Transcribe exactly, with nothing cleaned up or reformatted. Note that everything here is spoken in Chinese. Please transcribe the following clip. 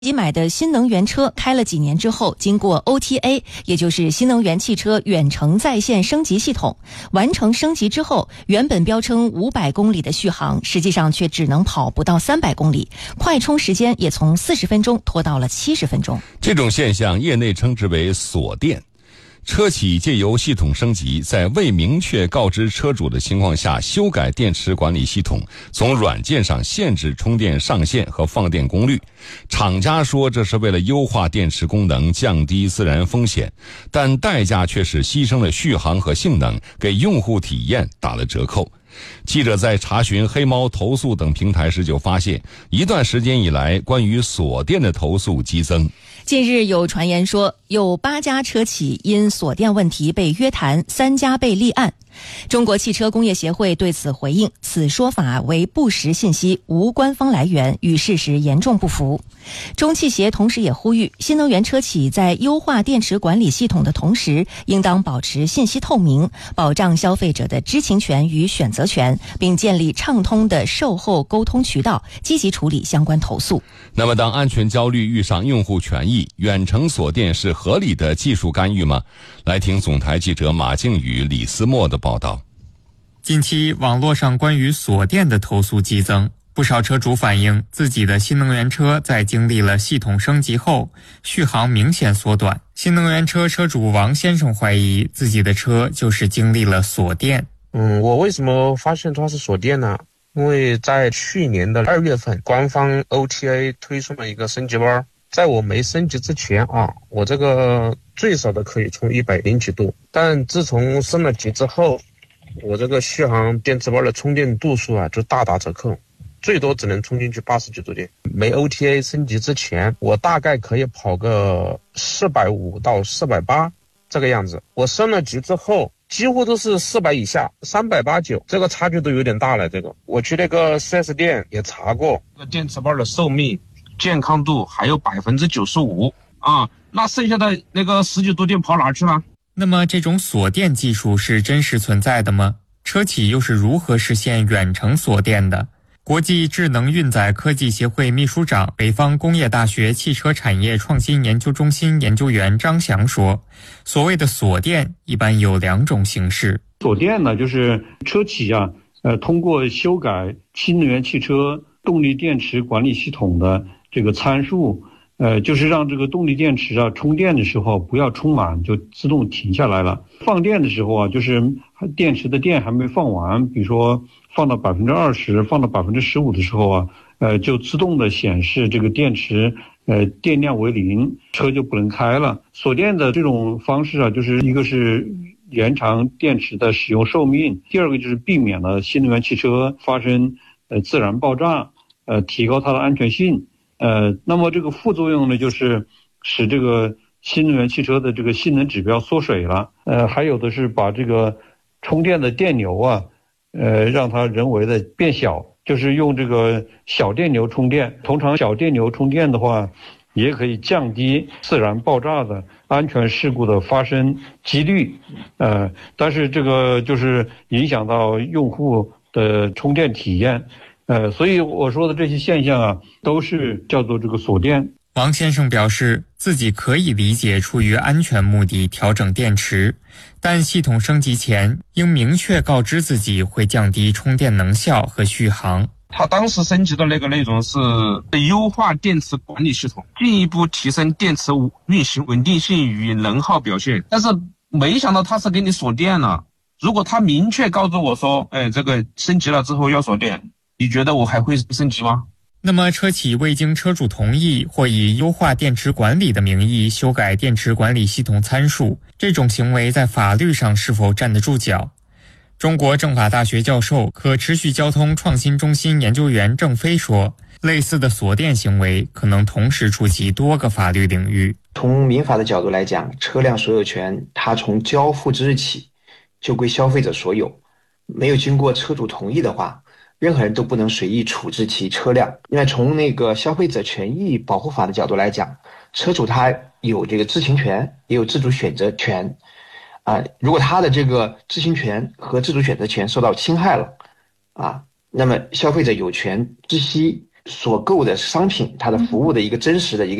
自己买的新能源车开了几年之后，经过 O T A， 也就是新能源汽车远程在线升级系统，完成升级之后，原本标称五百公里的续航，实际上却只能跑不到三百公里，快充时间也从四十分钟拖到了七十分钟。 这种现象业内称之为锁电。车企借由系统升级，在未明确告知车主的情况下修改电池管理系统，从软件上限制充电上限和放电功率。厂家说这是为了优化电池功能，降低自燃风险，但代价却是牺牲了续航和性能，给用户体验打了折扣。记者在查询黑猫投诉等平台时就发现，一段时间以来关于锁电的投诉激增。 近日有传言说，有八家车企因锁电问题被约谈，三家被立案。中国汽车工业协会对此回应，此说法为不实信息，无官方来源，与事实严重不符。中汽协同时也呼吁，新能源车企在优化电池管理系统的同时，应当保持信息透明，保障消费者的知情权与选择权，并建立畅通的售后沟通渠道，积极处理相关投诉。 那么当安全焦虑遇上用户权益，远程锁电是合理的技术干预吗？来听总台记者马靖宇、李思墨的报道。 近期网络上关于锁电的投诉激增，不少车主反映自己的新能源车在经历了系统升级后，续航明显缩短。新能源车车主王先生怀疑自己的车就是经历了锁电。 嗯，我为什么发现它是锁电呢？因为在去年的二月份，官方 O T A 推送了一个升级包，在我没升级之前啊，我这个最少的可以充一百零几度，但自从升了级之后，我这个续航电池包的充电度数啊就大打折扣，最多只能充进去八十几度电。没 O T A 升级之前，我大概可以跑个四百五到四百八这个样子。我升了级之后，几乎都是四百以下，三百八九，这个差距都有点大了。这个我去那个 四 S 店也查过，这个电池包的寿命、健康度还有百分之九十五啊，那剩下的那个十几度电跑哪去了？ 那么这种锁电技术是真实存在的吗？车企又是如何实现远程锁电的？国际智能运载科技协会秘书长、北方工业大学汽车产业创新研究中心研究员张翔说，所谓的锁电一般有两种形式。 锁电呢，就是车企啊，呃，通过修改新能源汽车动力电池管理系统的这个参数，呃，就是让这个动力电池啊充电的时候不要充满就自动停下来了。放电的时候啊，就是电池的电还没放完，比如说放到百分之二十、放到百分之十五的时候啊，呃，就自动的显示这个电池呃电量为零，车就不能开了。锁电的这种方式啊，就是一个是延长电池的使用寿命，第二个就是避免了新能源汽车发生呃自燃爆炸，呃，提高它的安全性。呃，那么这个副作用呢，就是使这个新能源汽车的这个性能指标缩水了。呃，还有的是把这个充电的电流啊，呃，让它人为的变小，就是用这个小电流充电。通常小电流充电的话，也可以降低自燃爆炸的安全事故的发生几率。呃，但是这个就是影响到用户的充电体验。呃，所以我说的这些现象啊，都是叫做这个锁电。 王先生表示，自己可以理解出于安全目的调整电池，但系统升级前应明确告知自己会降低充电能效和续航。 他当时升级的那个内容是优化电池管理系统，进一步提升电池运行稳定性与能耗表现。但是没想到他是给你锁电了。如果他明确告诉我说，哎，这个升级了之后要锁电，你觉得我还会升级吗？ 那么车企未经车主同意或以优化电池管理的名义修改电池管理系统参数，这种行为在法律上是否站得住脚？中国政法大学教授、可持续交通创新中心研究员郑飞说，类似的锁电行为可能同时触及多个法律领域。 从民法的角度来讲，车辆所有权它从交付之日起就归消费者所有，没有经过车主同意的话，任何人都不能随意处置其车辆。因为从那个消费者权益保护法的角度来讲，车主他有这个知情权，也有自主选择权。啊、呃，如果他的这个知情权和自主选择权受到侵害了，啊，那么消费者有权知悉所购的商品它的服务的一个真实的一个